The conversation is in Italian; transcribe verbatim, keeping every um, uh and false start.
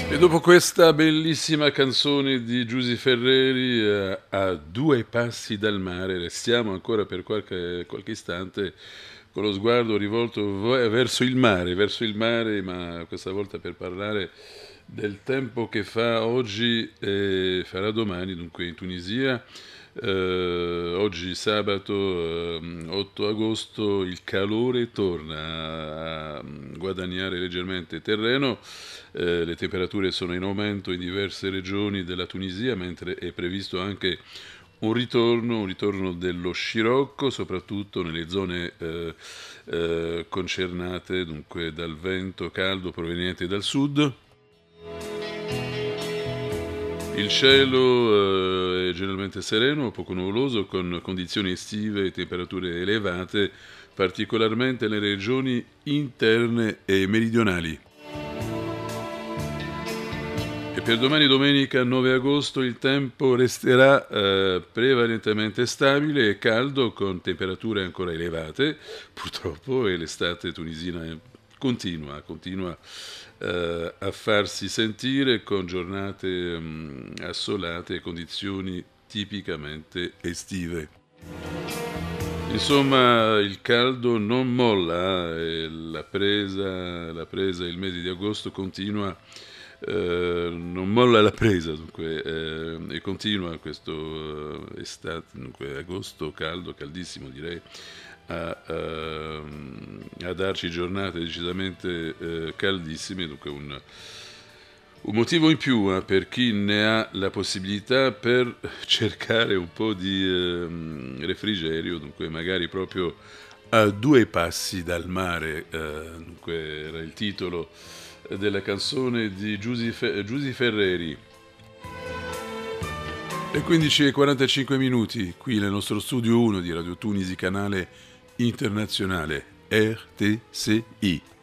E dopo questa bellissima canzone di Giusy Ferreri, eh, a due passi dal mare, restiamo ancora per qualche, qualche istante con lo sguardo rivolto vo- verso il mare, verso il mare, ma questa volta per parlare del tempo che fa oggi e farà domani, dunque in Tunisia. Eh, oggi sabato eh, otto agosto il calore torna a guadagnare leggermente terreno. Eh, le temperature sono in aumento in diverse regioni della Tunisia, mentre è previsto anche un ritorno, un ritorno dello scirocco, soprattutto nelle zone eh, eh, concernate dunque dal vento caldo proveniente dal sud. Il cielo eh, è generalmente sereno, poco nuvoloso, con condizioni estive e temperature elevate, particolarmente nelle regioni interne e meridionali. E per domani domenica nove agosto il tempo resterà eh, prevalentemente stabile e caldo con temperature ancora elevate, purtroppo, e l'estate tunisina continua, continua eh, a farsi sentire con giornate mh, assolate e condizioni tipicamente estive. Insomma, il caldo non molla e la presa, la presa il mese di agosto continua, eh, non molla la presa, dunque, eh, e continua questo eh, estate, dunque, agosto caldo, caldissimo direi, a, ehm, a darci giornate decisamente eh, caldissime, dunque un un motivo in più eh, per chi ne ha la possibilità per cercare un po' di ehm, refrigerio, dunque magari proprio a due passi dal mare, eh, dunque era il titolo della canzone di Giusy, Fe- Giusy Ferreri. E quindici e quarantacinque minuti qui nel nostro studio uno di Radio Tunisi, canale internazionale R T C I.